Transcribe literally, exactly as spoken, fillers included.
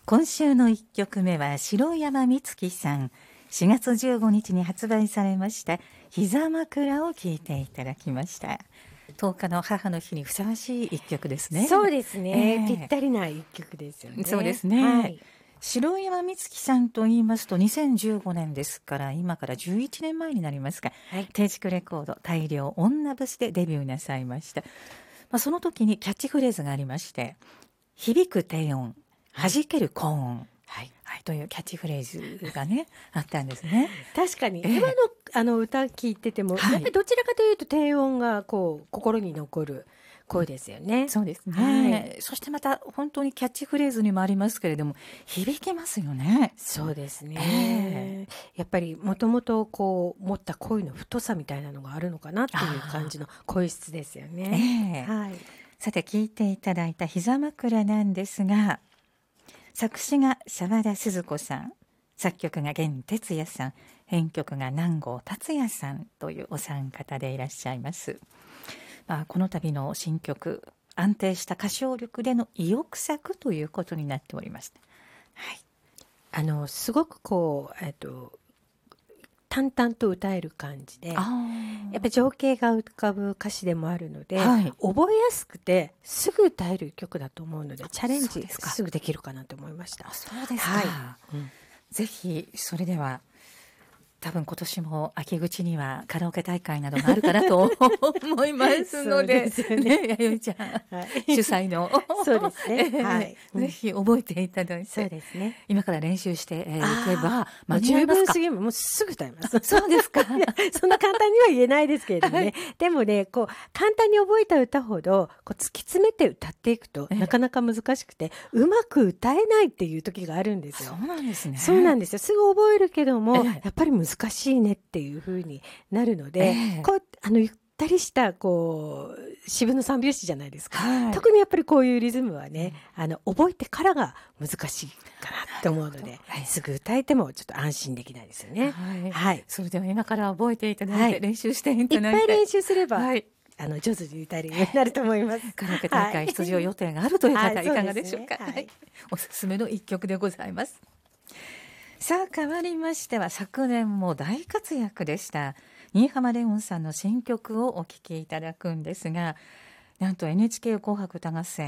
今週のいっきょくめは城山美月さん、しがつじゅうごにちに発売されました膝枕を聴いていただきました。とおかの母の日にふさわしい一曲ですね。 そうですね、 えー、 ぴったりな一曲ですよね。 そうですね、 はい、 城山美月さんと言いますとにせんじゅうごねんですから今からじゅういちねんまえになりますが、はい、定築レコード大量女節でデビューなさいました。まあ、その時にキャッチフレーズがありまして、響く低音、弾ける高音、はいはい、というキャッチフレーズがねあったんですね。 確かに、 えー、 今のあの歌聞いてても、はい、やっぱりどちらかというと低音がこう心に残る声ですよね。 そうですね、はい、そしてまた本当にキャッチフレーズにもありますけれども響きますよね。 そうですね、えー、やっぱりもともとこう持った声の太さみたいなのがあるのかなっていう感じの声質ですよね。 えーはい、さて聴いていただいた膝枕なんですが、作詞が澤田鈴子さん、作曲が源哲也さん、編曲が南郷達也さんというお三方でいらっしゃいます。まあ、この度の新曲、安定した歌唱力での意欲作ということになっておりました。はい、 あのすごくこう、えっと、淡々と歌える感じで、やっぱり情景が浮かぶ歌詞でもあるので、はい、覚えやすくてすぐ歌える曲だと思うのでチャレンジすぐできるかなと思いました。 そうですか、はい、うん、ぜひそれでは多分今年も秋口にはカラオケ大会などがあるかなと思いますので、 そうですね、 弥生ちゃん、はい、主催のそうですね、はい、 ぜひ覚えていただいて、 そうですね、 今から練習していけば間に合いますか。十分すぎる、もうすぐ歌います。 そうですかそんな簡単には言えないですけれどもね、はい、でもね、こう簡単に覚えた歌ほどこう突き詰めて歌っていくとなかなか難しくて、うまく歌えないっていう時があるんですよ。 そうなんですね。 そうなんですよ。すぐ覚えるけども、やっぱり難しいねっていう風になるので、えー、こうあのゆったりしたこう四分の三拍子じゃないですか、はい、特にやっぱりこういうリズムはね、うん、あの覚えてからが難しいかなって思うので、はい、すぐ歌えてもちょっと安心できないですよね。はい、はい、 それでは今から覚えていただいて、練習していただいて、 いっぱい練習すれば、はい、あの上手に歌えるようになると思います。 カラオケ大会出場予定があるという方、はい、いかがでしょうか。はい、ね、はい、おすすめの一曲でございます。さあ変わりましては、昨年も大活躍でした新浜レオンさんの新曲をお聴きいただくんですが、なんと エヌエイチケー 紅白歌合戦